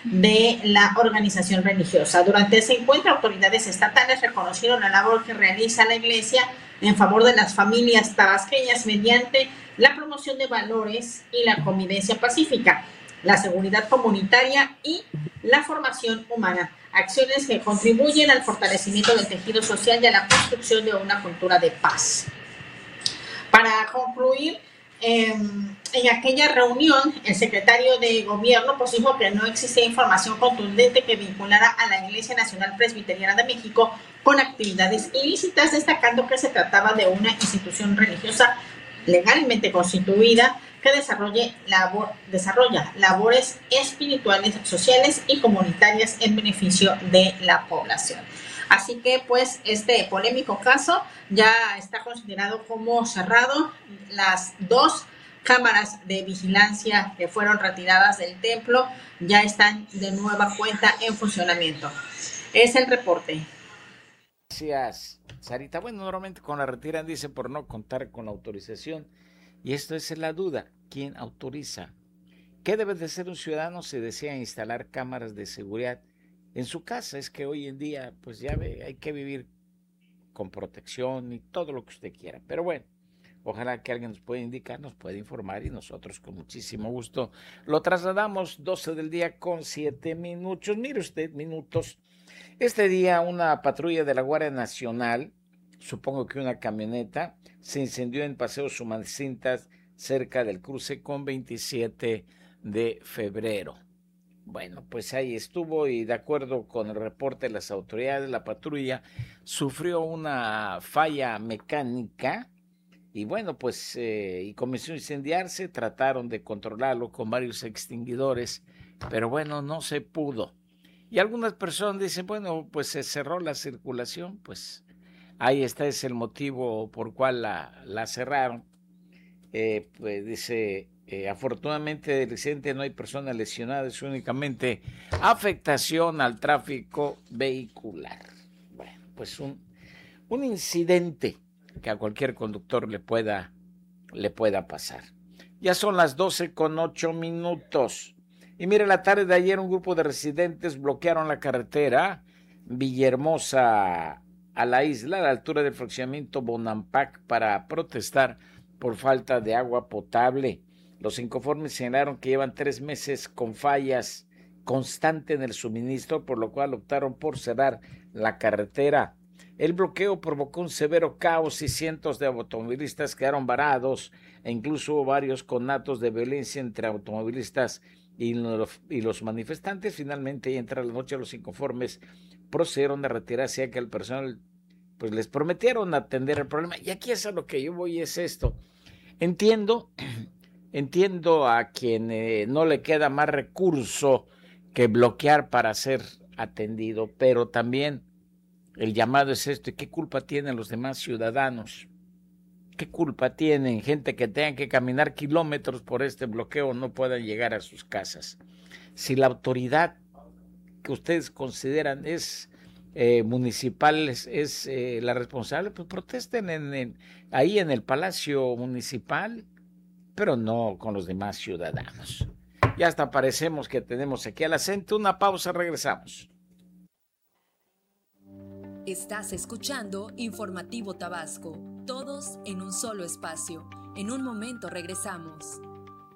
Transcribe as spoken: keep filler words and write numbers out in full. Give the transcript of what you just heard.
de la organización religiosa. Durante ese encuentro, autoridades estatales reconocieron la labor que realiza la Iglesia en favor de las familias tabasqueñas mediante la promoción de valores y la convivencia pacífica, la seguridad comunitaria y la formación humana, acciones que contribuyen al fortalecimiento del tejido social y a la construcción de una cultura de paz. Para concluir, eh, en aquella reunión, el secretario de Gobierno pues dijo que no existía información contundente que vinculara a la Iglesia Nacional Presbiteriana de México con actividades ilícitas, destacando que se trataba de una institución religiosa legalmente constituida que desarrolle labor, desarrolla labores espirituales, sociales y comunitarias en beneficio de la población. Así que pues este polémico caso ya está considerado como cerrado. Las dos cámaras de vigilancia que fueron retiradas del templo ya están de nueva cuenta en funcionamiento. Es el reporte. Gracias, Sarita. Bueno, normalmente con la retiran dice por no contar con la autorización. Y esto es la duda. ¿Quién autoriza? ¿Qué debe de ser un ciudadano si desea instalar cámaras de seguridad en su casa? Es que hoy en día, pues ya ve, hay que vivir con protección y todo lo que usted quiera. Pero bueno, ojalá que alguien nos pueda indicar, nos pueda informar y nosotros con muchísimo gusto lo trasladamos. Doce del día con siete minutos. Mire usted, minutos. Este día una patrulla de la Guardia Nacional, supongo que una camioneta, se incendió en Paseo Sumacintas cerca del cruce con veintisiete de febrero. Bueno, pues ahí estuvo y de acuerdo con el reporte de las autoridades, la patrulla sufrió una falla mecánica y bueno, pues eh, y comenzó a incendiarse, trataron de controlarlo con varios extinguidores, pero bueno, no se pudo. Y algunas personas dicen, bueno, pues se cerró la circulación, pues ahí está, es el motivo por cual la, la cerraron. Eh, pues dice, eh, afortunadamente del accidente no hay personas lesionadas, únicamente afectación al tráfico vehicular. Bueno, pues un, un incidente que a cualquier conductor le pueda, le pueda pasar. Ya son las doce con ocho minutos. Y mire, la tarde de ayer un grupo de residentes bloquearon la carretera Villahermosa a la isla, a la altura del fraccionamiento Bonampak, para protestar por falta de agua potable. Los inconformes señalaron que llevan tres meses con fallas constantes en el suministro, por lo cual optaron por cerrar la carretera. El bloqueo provocó un severo caos y cientos de automovilistas quedaron varados e incluso hubo varios conatos de violencia entre automovilistas y los, y los manifestantes. Finalmente, y entre la noche, los inconformes procedieron a retirarse ya que el personal pues les prometieron atender el problema. Y aquí es a lo que yo voy, es esto. Entiendo, entiendo a quien eh, no le queda más recurso que bloquear para ser atendido, pero también el llamado es esto. ¿Y qué culpa tienen los demás ciudadanos? ¿Qué culpa tienen gente que tenga que caminar kilómetros por este bloqueo, no puedan llegar a sus casas? Si la autoridad que ustedes consideran es eh, municipal, es, es eh, la responsable, pues protesten en, en, ahí en el Palacio Municipal, pero no con los demás ciudadanos. Ya hasta parecemos que tenemos aquí al acento. Una pausa, regresamos. Estás escuchando Informativo Tabasco, todos en un solo espacio. En un momento regresamos.